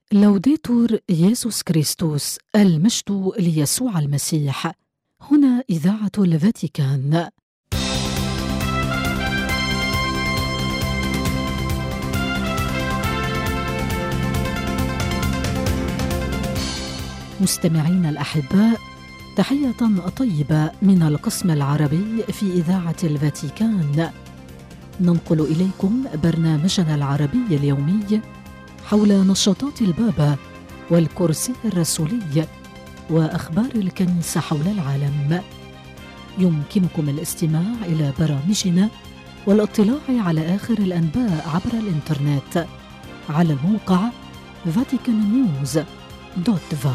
لوديتور يسوع كريستوس، المجد ليسوع المسيح. هنا إذاعة الفاتيكان. مستمعين الأحباء، تحية طيبة من القسم العربي في إذاعة الفاتيكان. ننقل إليكم برنامجنا العربي اليومي حول نشاطات البابا والكرسي الرسولي وأخبار الكنيسة حول العالم. يمكنكم الاستماع إلى برامجنا والاطلاع على آخر الأنباء عبر الإنترنت على الموقع vaticannews.va.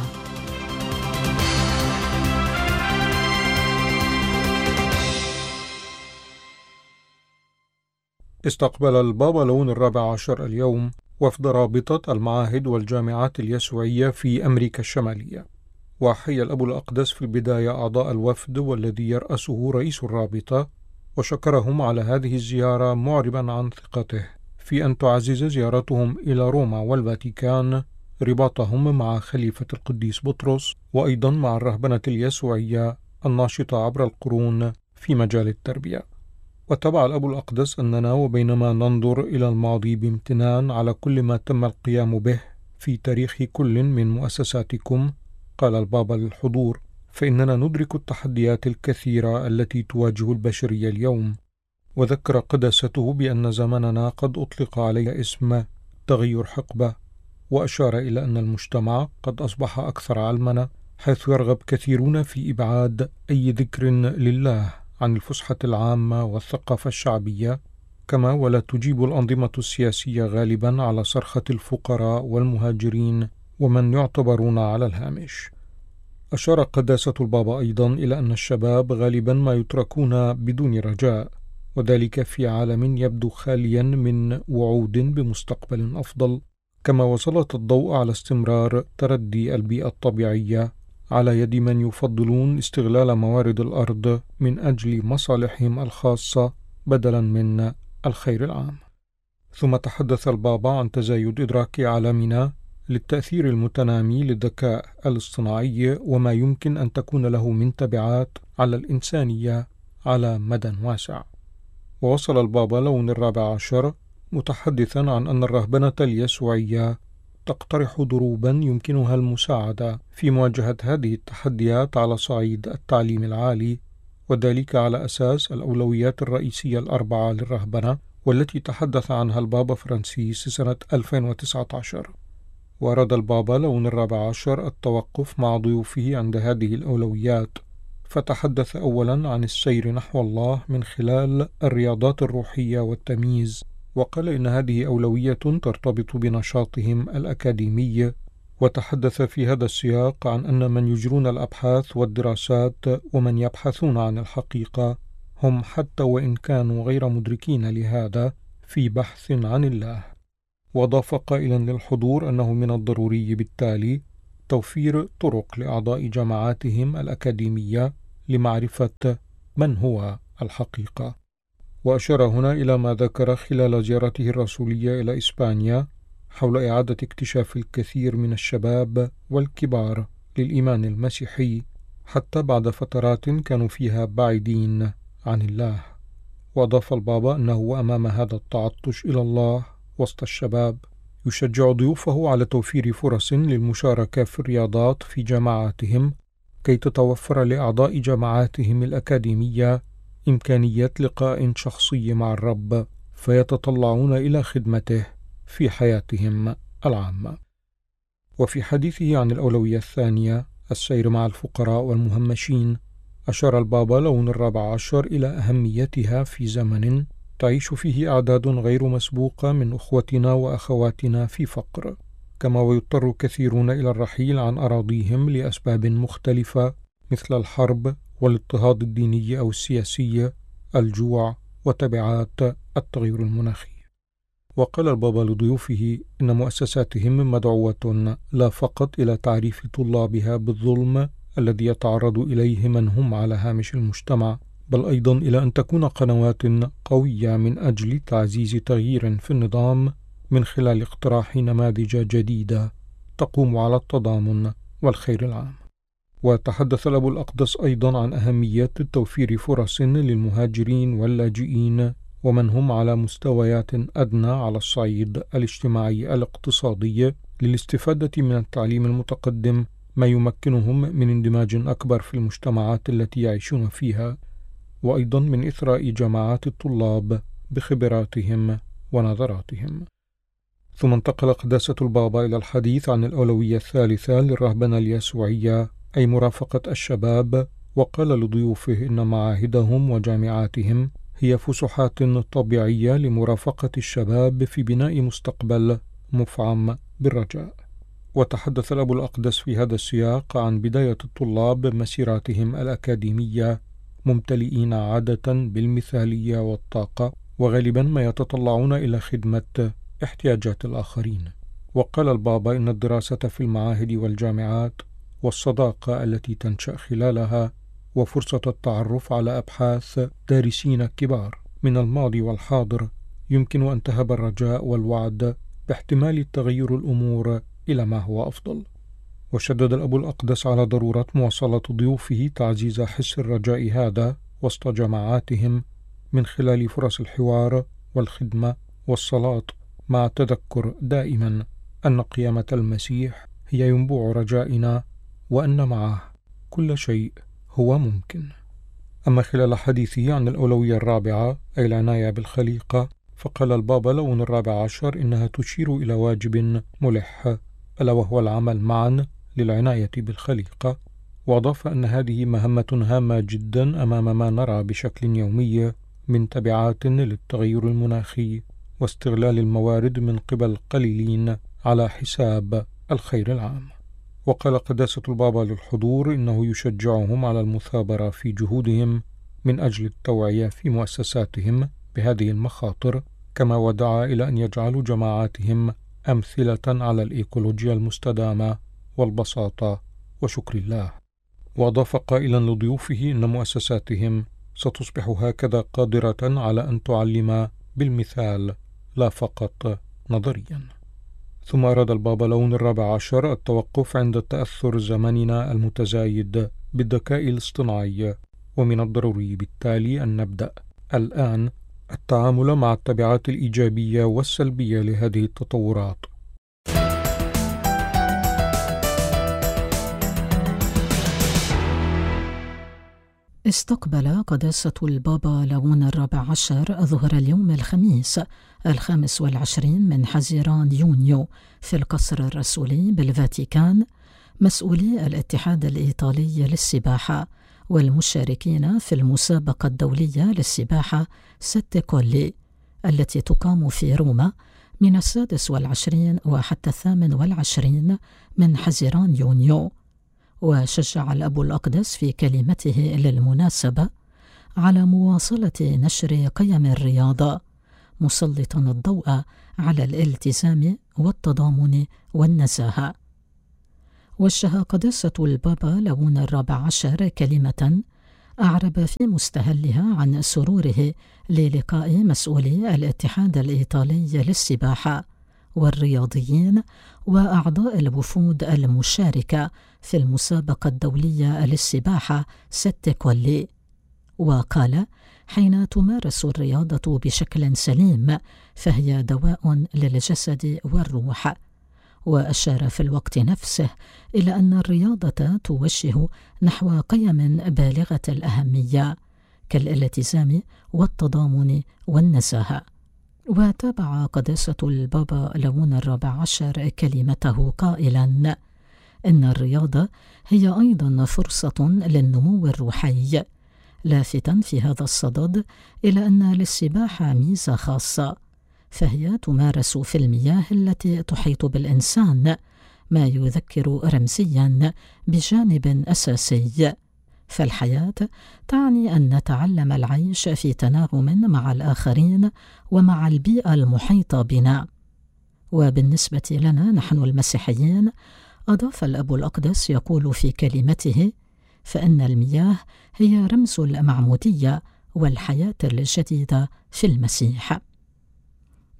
استقبل البابا لون 14 اليوم وفد رابطة المعاهد والجامعات اليسوعية في أمريكا الشمالية، وحيا الأب الأقدس في البداية أعضاء الوفد والذي يرأسه رئيس الرابطة، وشكرهم على هذه الزيارة معربا عن ثقته في أن تعزز زيارتهم إلى روما والفاتيكان رباطهم مع خليفة القديس بطرس، وأيضا مع الرهبنة اليسوعية الناشطة عبر القرون في مجال التربية. وتبع الأب الأقدس أننا وبينما ننظر إلى الماضي بامتنان على كل ما تم القيام به في تاريخ كل من مؤسساتكم، قال البابا للحضور، فإننا ندرك التحديات الكثيرة التي تواجه البشرية اليوم. وذكر قداسته بأن زماننا قد أطلق عليه اسم تغير حقبة، وأشار إلى أن المجتمع قد أصبح أكثر علمنة، حيث يرغب كثيرون في إبعاد أي ذكر لله عن الفسحة العامة والثقافة الشعبية، كما ولا تجيب الأنظمة السياسية غالبا على صرخة الفقراء والمهاجرين ومن يعتبرون على الهامش. أشار قداسة البابا أيضا إلى أن الشباب غالبا ما يتركون بدون رجاء، وذلك في عالم يبدو خاليا من وعود بمستقبل أفضل، كما وسلط الضوء على استمرار تردي البيئة الطبيعية على يد من يفضلون استغلال موارد الأرض من أجل مصالحهم الخاصة بدلا من الخير العام. ثم تحدث البابا عن تزايد إدراك عالمنا للتأثير المتنامي للذكاء الاصطناعي وما يمكن أن تكون له من تبعات على الإنسانية على مدى واسع. ووصل البابا لون 14 متحدثا عن أن الرهبنة اليسوعية تقترح ضروبا يمكنها المساعدة في مواجهة هذه التحديات على صعيد التعليم العالي، وذلك على أساس الأولويات الرئيسية الأربعة للرهبنة والتي تحدث عنها البابا فرانسيس سنة 2019. وأراد البابا لون 14 التوقف مع ضيوفه عند هذه الأولويات، فتحدث أولا عن السير نحو الله من خلال الرياضات الروحية والتمييز، وقال إن هذه أولوية ترتبط بنشاطهم الأكاديمي، وتحدث في هذا السياق عن أن من يجرون الأبحاث والدراسات ومن يبحثون عن الحقيقة هم حتى وإن كانوا غير مدركين لهذا في بحث عن الله. وضاف قائلا للحضور أنه من الضروري بالتالي توفير طرق لأعضاء جماعاتهم الأكاديمية لمعرفة من هو الحقيقة. وأشار هنا إلى ما ذكر خلال زيارته الرسولية إلى إسبانيا حول إعادة اكتشاف الكثير من الشباب والكبار للإيمان المسيحي حتى بعد فترات كانوا فيها بعيدين عن الله. وأضاف البابا أنه أمام هذا التعطش إلى الله وسط الشباب يشجع ضيوفه على توفير فرص للمشاركة في الرياضات في جماعاتهم كي تتوفر لأعضاء جماعاتهم الأكاديمية إمكانية لقاء شخصي مع الرب فيتطلعون إلى خدمته في حياتهم العامة. وفي حديثه عن الأولوية الثانية السير مع الفقراء والمهمشين، أشار البابا لون 14 إلى أهميتها في زمن تعيش فيه أعداد غير مسبوقة من أخوتنا وأخواتنا في فقر، كما ويضطر كثيرون إلى الرحيل عن أراضيهم لأسباب مختلفة مثل الحرب والاضطهاد الديني أو السياسي، الجوع، وتبعات التغير المناخي. وقال البابا لضيوفه إن مؤسساتهم مدعوة لا فقط إلى تعريف طلابها بالظلم الذي يتعرض إليه من هم على هامش المجتمع، بل أيضا إلى أن تكون قنوات قوية من أجل تعزيز تغيير في النظام من خلال اقتراح نماذج جديدة تقوم على التضامن والخير العام. وتحدث الأب الأقدس أيضا عن أهمية توفير فرص للمهاجرين واللاجئين ومن هم على مستويات أدنى على الصعيد الاجتماعي الاقتصادي للاستفادة من التعليم المتقدم، ما يمكنهم من اندماج أكبر في المجتمعات التي يعيشون فيها، وأيضا من إثراء جماعات الطلاب بخبراتهم ونظراتهم. ثم انتقل قداسة البابا إلى الحديث عن الأولوية الثالثة للرهبنة اليسوعية، أي مرافقة الشباب، وقال لضيوفه إن معاهدهم وجامعاتهم هي فسحات طبيعية لمرافقة الشباب في بناء مستقبل مفعم بالرجاء. وتحدث الأب الأقدس في هذا السياق عن بداية الطلاب مسيراتهم الأكاديمية ممتلئين عادة بالمثالية والطاقة، وغالبا ما يتطلعون إلى خدمة احتياجات الآخرين. وقال البابا إن الدراسة في المعاهد والجامعات والصداقة التي تنشأ خلالها وفرصة التعرف على أبحاث دارسين كبار من الماضي والحاضر يمكن أن تهب الرجاء والوعد باحتمال تغير الأمور إلى ما هو أفضل. وشدد الأب الأقدس على ضرورة مواصلة ضيوفه تعزيز حس الرجاء هذا وسط جماعاتهم من خلال فرص الحوار والخدمة والصلاة، مع التذكر دائما أن قيامة المسيح هي ينبوع رجائنا وأن معه كل شيء هو ممكن. أما خلال حديثه عن الأولوية الرابعة أي العناية بالخليقة، فقال البابا لون الرابع عشر إنها تشير إلى واجب ملح، ألا وهو العمل معا للعناية بالخليقة، وأضاف أن هذه مهمة هامة جدا أمام ما نرى بشكل يومي من تبعات للتغير المناخي واستغلال الموارد من قبل القليلين على حساب الخير العام. وقال قداسة البابا للحضور إنه يشجعهم على المثابرة في جهودهم من أجل التوعية في مؤسساتهم بهذه المخاطر، كما ودعا إلى أن يجعلوا جماعاتهم أمثلة على الإيكولوجيا المستدامة والبساطة وشكر الله. وأضاف قائلا لضيوفه إن مؤسساتهم ستصبح هكذا قادرة على أن تعلم بالمثال لا فقط نظريا. ثم أراد البابا لون الرابع عشر التوقف عند تأثر زمننا المتزايد بالذكاء الاصطناعي، ومن الضروري بالتالي أن نبدأ الآن التعامل مع التبعات الإيجابية والسلبية لهذه التطورات. استقبل قداسة البابا لون الرابع عشر ظهر اليوم الخميس 25 من حزيران يونيو في القصر الرسولي بالفاتيكان مسؤولي الاتحاد الإيطالي للسباحة والمشاركين في المسابقة الدولية للسباحة سيت كولي التي تقام في روما من 26 وحتى 28 من حزيران يونيو. وشجع الأب الأقدس في كلمته للمناسبة على مواصلة نشر قيم الرياضة، مسلطا الضوء على الالتزام والتضامن والنزاهة. وجه قداسة البابا لون الرابع عشر كلمة أعرب في مستهلها عن سروره للقاء مسؤولي الاتحاد الإيطالي للسباحة والرياضيين وأعضاء الوفود المشاركة في المسابقة الدولية للسباحة سيت كولي. وقال: حين تمارس الرياضة بشكل سليم فهي دواء للجسد والروح. وأشار في الوقت نفسه إلى أن الرياضة توجه نحو قيم بالغة الأهمية كالالتزام والتضامن والنزاهة. وتابع قداسة البابا لون الرابع عشر كلمته قائلا: إن الرياضة هي أيضا فرصة للنمو الروحي، لافتا في هذا الصدد إلى أن للسباحة ميزة خاصة، فهي تمارس في المياه التي تحيط بالإنسان، ما يذكر رمزيا بجانب أساسي. فالحياة تعني أن نتعلم العيش في تناغم مع الآخرين ومع البيئة المحيطة بنا. وبالنسبة لنا نحن المسيحيين، أضاف الأب الأقدس يقول في كلمته: فإن المياه هي رمز المعمودية والحياة الجديدة في المسيح.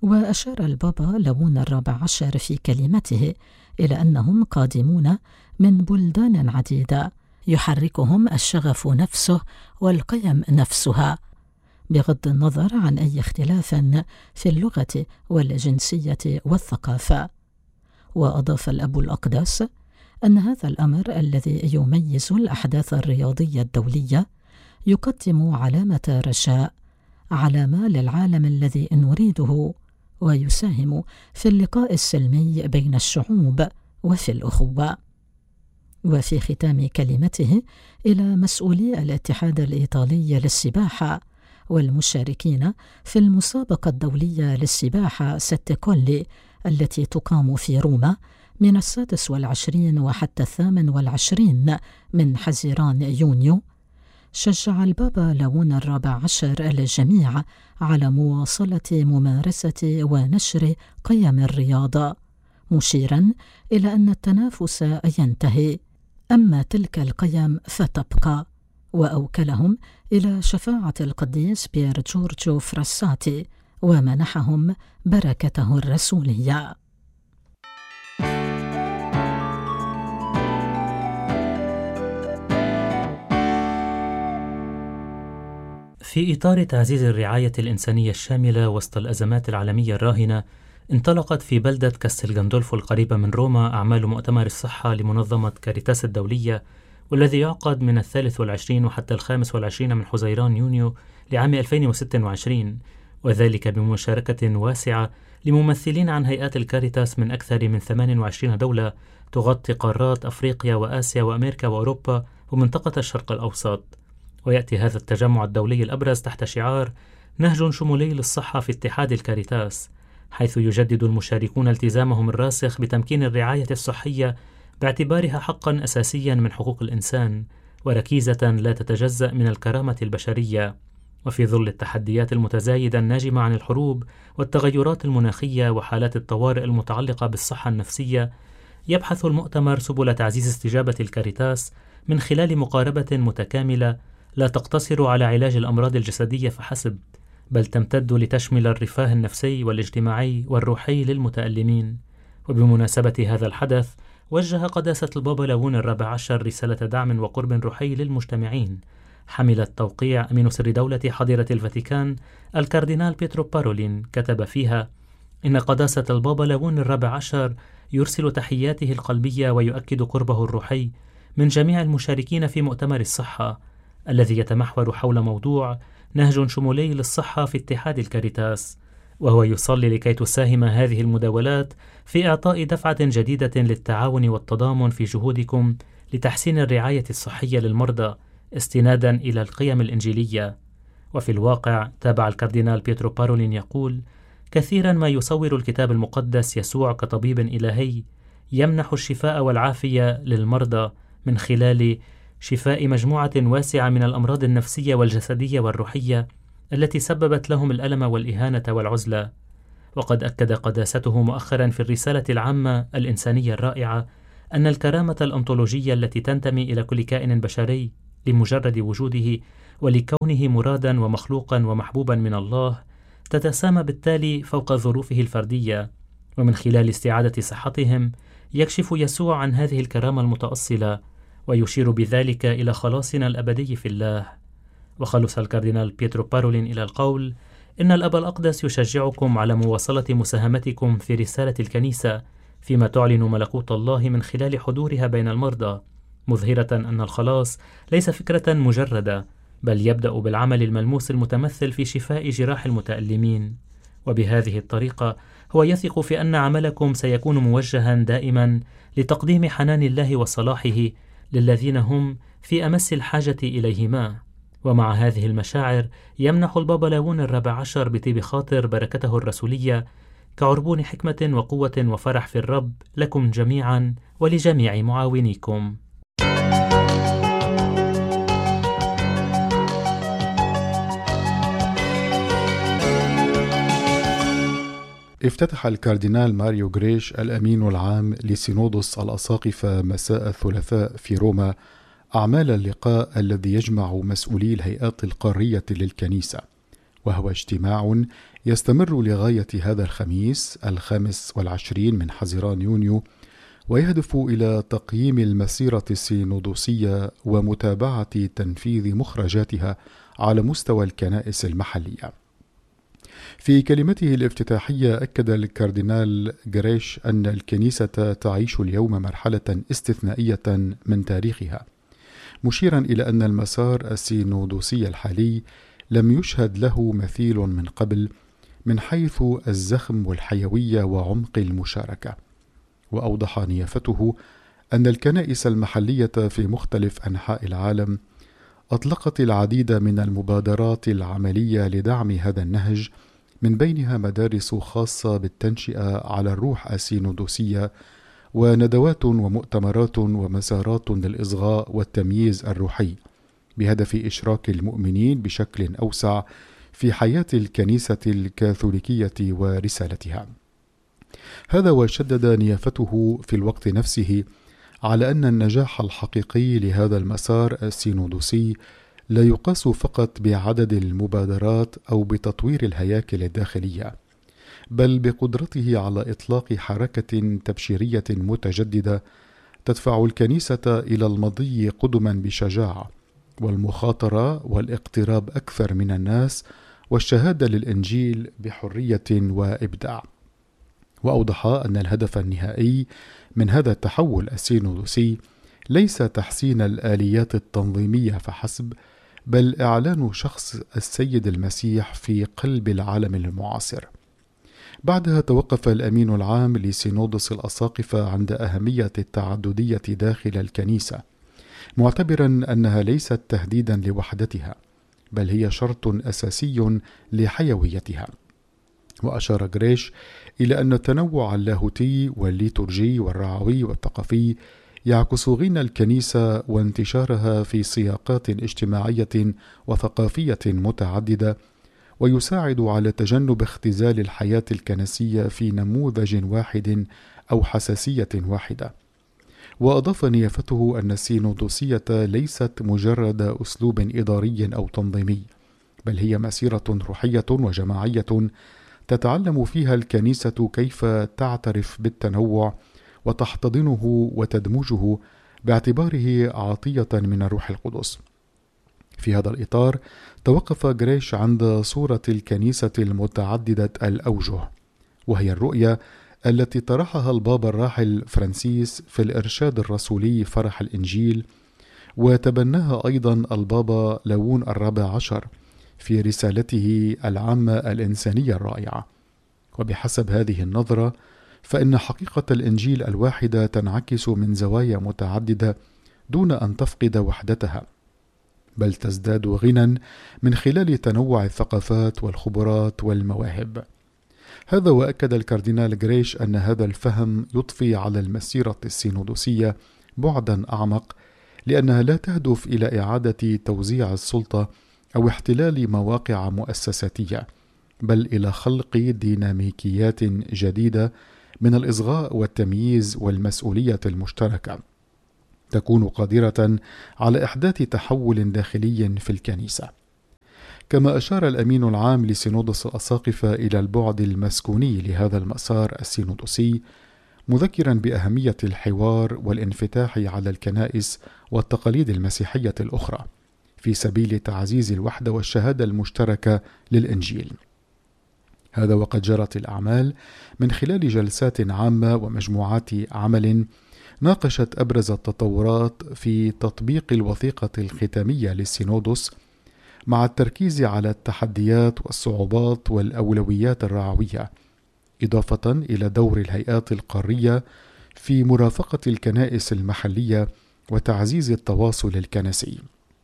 وأشار البابا ليون ال14 في كلمته إلى أنهم قادمون من بلدان عديدة يحركهم الشغف نفسه والقيم نفسها، بغض النظر عن أي اختلاف في اللغة والجنسية والثقافة. وأضاف الأب الأقدس أن هذا الأمر الذي يميز الأحداث الرياضية الدولية يقدم علامة رجاء، علامة للعالم الذي نريده، ويساهم في اللقاء السلمي بين الشعوب وفي الأخوة. وفي ختام كلمته إلى مسؤولي الاتحاد الإيطالي للسباحة والمشاركين في المسابقة الدولية للسباحة سيتيكولي التي تقام في روما من 26 وحتى 28 من حزيران يونيو، شجع البابا ليون ال14 الجميع على مواصلة ممارسة ونشر قيم الرياضة، مشيرا إلى أن التنافس ينتهي، أما تلك القيم فتبقى. وأوكلهم إلى شفاعة القديس بيير جورجو فراساتي ومنحهم بركته الرسولية. في إطار تعزيز الرعاية الإنسانية الشاملة وسط الأزمات العالمية الراهنة، انطلقت في بلدة كاستيل غاندولفو القريبة من روما أعمال مؤتمر الصحة لمنظمة كاريتاس الدولية، والذي يعقد من 23 وحتى 25 من حزيران يونيو لعام 2026، وذلك بمشاركة واسعة لممثلين عن هيئات الكاريتاس من أكثر من 28 دولة تغطي قارات أفريقيا وآسيا وأمريكا وأوروبا ومنطقة الشرق الأوسط. ويأتي هذا التجمع الدولي الأبرز تحت شعار نهج شمولي للصحة في اتحاد الكاريتاس، حيث يجدد المشاركون التزامهم الراسخ بتمكين الرعاية الصحية باعتبارها حقا أساسيا من حقوق الإنسان وركيزة لا تتجزأ من الكرامة البشرية. وفي ظل التحديات المتزايدة الناجمة عن الحروب والتغيرات المناخية وحالات الطوارئ المتعلقة بالصحة النفسية، يبحث المؤتمر سبل تعزيز استجابة الكاريتاس من خلال مقاربة متكاملة لا تقتصر على علاج الأمراض الجسدية فحسب، بل تمتد لتشمل الرفاه النفسي والاجتماعي والروحي للمتألمين. وبمناسبة هذا الحدث، وجه قداسة البابا ليون ال14 رسالة دعم وقرب روحي للمجتمعين، حملت توقيع أمين سر دولة حضرة الفاتيكان الكاردينال بيترو بارولين، كتب فيها إن قداسة البابا ليون ال14 يرسل تحياته القلبية ويؤكد قربه الروحي من جميع المشاركين في مؤتمر الصحة الذي يتمحور حول موضوع نهج شمولي للصحة في اتحاد الكاريتاس، وهو يصلي لكي تساهم هذه المداولات في إعطاء دفعة جديدة للتعاون والتضامن في جهودكم لتحسين الرعاية الصحية للمرضى استنادا إلى القيم الإنجيلية. وفي الواقع، تابع الكاردينال بيترو بارولين يقول: كثيرا ما يصور الكتاب المقدس يسوع كطبيب إلهي يمنح الشفاء والعافية للمرضى من خلال شفاء مجموعة واسعة من الأمراض النفسية والجسدية والروحية التي سببت لهم الألم والإهانة والعزلة. وقد أكد قداسته مؤخرا في الرسالة العامة الإنسانية الرائعة أن الكرامة الأنطولوجية التي تنتمي إلى كل كائن بشري لمجرد وجوده ولكونه مرادا ومخلوقا ومحبوبا من الله تتسامى بالتالي فوق ظروفه الفردية. ومن خلال استعادة صحتهم يكشف يسوع عن هذه الكرامة المتأصلة ويشير بذلك إلى خلاصنا الأبدي في الله. وخلص الكاردينال بيترو بارولين إلى القول: إن الأب الأقدس يشجعكم على مواصلة مساهمتكم في رسالة الكنيسة فيما تعلن ملكوت الله من خلال حضورها بين المرضى، مظهرة أن الخلاص ليس فكرة مجردة، بل يبدأ بالعمل الملموس المتمثل في شفاء جراح المتألمين. وبهذه الطريقة هو يثق في أن عملكم سيكون موجها دائما لتقديم حنان الله وصلاحه للذين هم في أمس الحاجة إليهما. ومع هذه المشاعر يمنح البابا ليون ال14 بطيب خاطر بركته الرسولية كعربون حكمة وقوة وفرح في الرب لكم جميعا ولجميع معاونيكم. افتتح الكاردينال ماريو غريش الأمين العام لسينودوس الأساقفة مساء الثلاثاء في روما أعمال اللقاء الذي يجمع مسؤولي الهيئات القارية للكنيسة، وهو اجتماع يستمر لغاية هذا الخميس 25 من حزيران يونيو، ويهدف إلى تقييم المسيرة السينودوسية ومتابعة تنفيذ مخرجاتها على مستوى الكنائس المحلية. في كلمته الافتتاحية أكد الكاردينال غريش أن الكنيسة تعيش اليوم مرحلة استثنائية من تاريخها، مشيرا إلى أن المسار السينودوسي الحالي لم يشهد له مثيل من قبل من حيث الزخم والحيوية وعمق المشاركة. وأوضح نيافته أن الكنائس المحلية في مختلف أنحاء العالم أطلقت العديد من المبادرات العملية لدعم هذا النهج، من بينها مدارس خاصة بالتنشئة على الروح السينودوسية، وندوات ومؤتمرات ومسارات للإصغاء والتمييز الروحي، بهدف إشراك المؤمنين بشكل أوسع في حياة الكنيسة الكاثوليكية ورسالتها. هذا وشدد نيافته في الوقت نفسه على أن النجاح الحقيقي لهذا المسار السينودوسي لا يقاس فقط بعدد المبادرات أو بتطوير الهياكل الداخلية، بل بقدرته على إطلاق حركة تبشيرية متجددة تدفع الكنيسة إلى المضي قدما بشجاعة، والمخاطرة والاقتراب أكثر من الناس، والشهادة للإنجيل بحرية وإبداع. وأوضح أن الهدف النهائي من هذا التحول السينودوسي ليس تحسين الآليات التنظيمية فحسب، بل إعلان شخص السيد المسيح في قلب العالم المعاصر. بعدها توقف الأمين العام لسينودوس الأساقفة عند أهمية التعددية داخل الكنيسة، معتبرا أنها ليست تهديدا لوحدتها، بل هي شرط أساسي لحيويتها. وأشار غريش إلى أن التنوع اللاهوتي والليتورجي والرعوي والثقافي يعكس غنى الكنيسة وانتشارها في سياقات اجتماعية وثقافية متعددة، ويساعد على تجنب اختزال الحياة الكنسية في نموذج واحد أو حساسية واحدة. وأضاف نيافته أن السينودوسية ليست مجرد أسلوب إداري أو تنظيمي، بل هي مسيرة روحية وجماعية تتعلم فيها الكنيسة كيف تعترف بالتنوع وتحتضنه وتدمجه باعتباره عطية من الروح القدس. في هذا الإطار توقف غريش عند صورة الكنيسة المتعددة الأوجه، وهي الرؤية التي طرحها البابا الراحل فرانسيس في الإرشاد الرسولي فرح الإنجيل، وتبناها أيضا البابا ليون الرابع عشر في رسالته العامة الإنسانية الرائعة. وبحسب هذه النظرة فإن حقيقة الإنجيل الواحدة تنعكس من زوايا متعددة دون أن تفقد وحدتها، بل تزداد غنى من خلال تنوع الثقافات والخبرات والمواهب. هذا وأكد الكاردينال غريش أن هذا الفهم يضفي على المسيرة السينودوسية بعدا أعمق، لأنها لا تهدف إلى إعادة توزيع السلطة أو احتلال مواقع مؤسساتية، بل إلى خلق ديناميكيات جديدة من الإصغاء والتمييز والمسؤولية المشتركة، تكون قادرة على إحداث تحول داخلي في الكنيسة. كما أشار الأمين العام لسينودوس الأساقفة إلى البعد المسكوني لهذا المسار السينودوسي، مذكرا بأهمية الحوار والانفتاح على الكنائس والتقاليد المسيحية الأخرى في سبيل تعزيز الوحدة والشهادة المشتركة للإنجيل. هذا وقد جرت الأعمال من خلال جلسات عامة ومجموعات عمل ناقشت أبرز التطورات في تطبيق الوثيقة الختامية للسينودوس، مع التركيز على التحديات والصعوبات والأولويات الرعوية، إضافة إلى دور الهيئات القارية في مرافقة الكنائس المحلية وتعزيز التواصل الكنسي.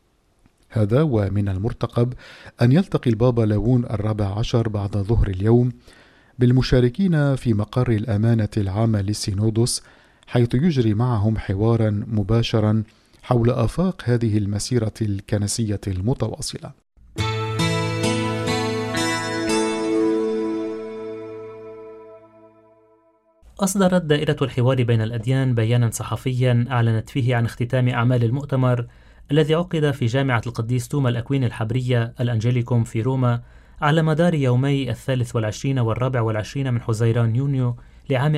هذا ومن المرتقب أن يلتقي البابا ليون الرابع عشر بعد ظهر اليوم بالمشاركين في مقر الأمانة العامة للسينودوس، حيث يجري معهم حوارا مباشرا حول آفاق هذه المسيرة الكنسية المتواصلة. أصدرت دائرة الحوار بين الأديان بيانا صحفيا أعلنت فيه عن اختتام أعمال المؤتمر الذي عقد في جامعة القديس توما الأكوين الحبرية الأنجيليكوم في روما على مدار يومي 23 و24 من حزيران يونيو لعام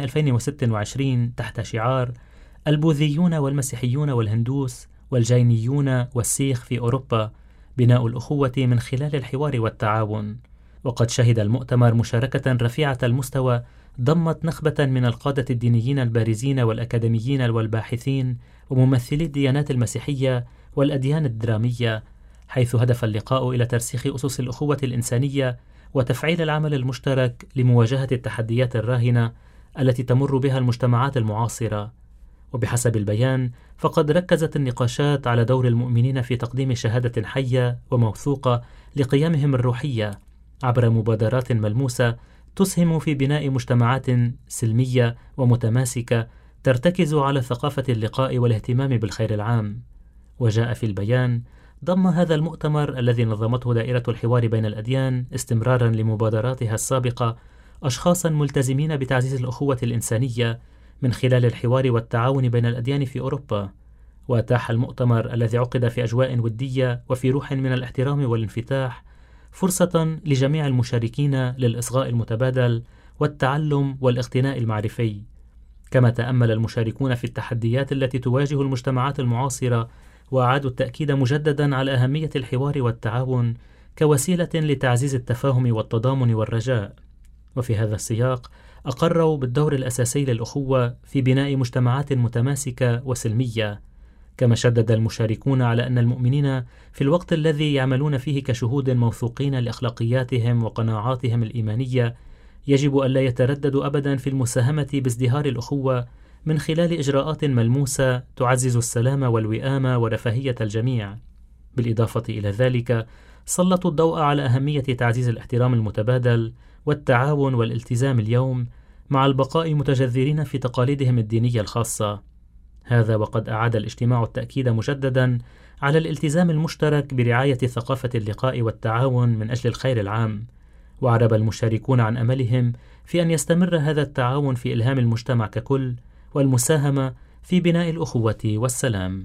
2026 تحت شعار البوذيون والمسيحيون والهندوس والجينيون والسيخ في أوروبا، بناء الأخوة من خلال الحوار والتعاون. وقد شهد المؤتمر مشاركة رفيعة المستوى ضمت نخبة من القادة الدينيين البارزين والأكاديميين والباحثين وممثلي الديانات المسيحية والأديان الدرامية، حيث هدف اللقاء إلى ترسيخ أسس الأخوة الإنسانية وتفعيل العمل المشترك لمواجهة التحديات الراهنة التي تمر بها المجتمعات المعاصرة. وبحسب البيان، فقد ركزت النقاشات على دور المؤمنين في تقديم شهادة حية وموثوقة لقيمهم الروحية عبر مبادرات ملموسة تسهم في بناء مجتمعات سلمية ومتماسكة ترتكز على ثقافة اللقاء والاهتمام بالخير العام. وجاء في البيان: ضم هذا المؤتمر الذي نظمته دائرة الحوار بين الأديان استمرارا لمبادراتها السابقة أشخاصا ملتزمين بتعزيز الأخوة الإنسانية من خلال الحوار والتعاون بين الأديان في أوروبا. وأتاح المؤتمر الذي عقد في أجواء ودية وفي روح من الاحترام والانفتاح فرصة لجميع المشاركين للإصغاء المتبادل والتعلم والاغتناء المعرفي. كما تأمل المشاركون في التحديات التي تواجه المجتمعات المعاصرة، وأعادوا التأكيد مجددا على أهمية الحوار والتعاون كوسيلة لتعزيز التفاهم والتضامن والرجاء. وفي هذا السياق أقروا بالدور الأساسي للأخوة في بناء مجتمعات متماسكة وسلمية. كما شدد المشاركون على أن المؤمنين في الوقت الذي يعملون فيه كشهود موثوقين لأخلاقياتهم وقناعاتهم الإيمانية يجب ألا يترددوا أبدا في المساهمة بازدهار الأخوة من خلال إجراءات ملموسة تعزز السلام والوئام ورفاهية الجميع. بالإضافة إلى ذلك، سلطوا الضوء على أهمية تعزيز الاحترام المتبادل والتعاون والالتزام اليوم، مع البقاء متجذرين في تقاليدهم الدينية الخاصة. هذا وقد أعاد الاجتماع التأكيد مجددا على الالتزام المشترك برعاية ثقافة اللقاء والتعاون من أجل الخير العام. وعرب المشاركون عن أملهم في أن يستمر هذا التعاون في إلهام المجتمع ككل والمساهمة في بناء الأخوة والسلام.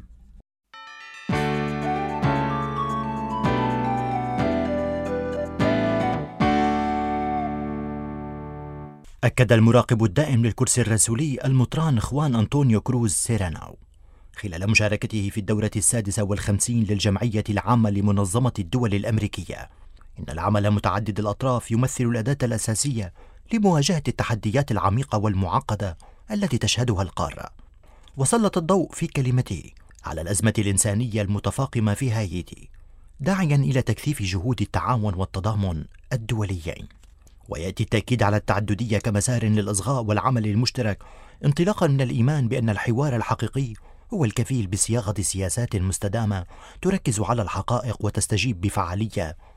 أكد المراقب الدائم للكرسي الرسولي المطران خوان أنطونيو كروز سيراناو خلال مشاركته في الدورة 56 للجمعية العامة لمنظمة الدول الأمريكية إن العمل متعدد الأطراف يمثل الأداة الأساسية لمواجهة التحديات العميقة والمعقدة التي تشهدها القارة. وسلط الضوء في كلمته على الأزمة الإنسانية المتفاقمة في هايتي، داعيا إلى تكثيف جهود التعاون والتضامن الدوليين. ويأتي التأكيد على التعددية كمسار للإصغاء والعمل المشترك، انطلاقا من الإيمان بأن الحوار الحقيقي هو الكفيل بصياغة سياسات مستدامة تركز على الحقائق وتستجيب بفعالية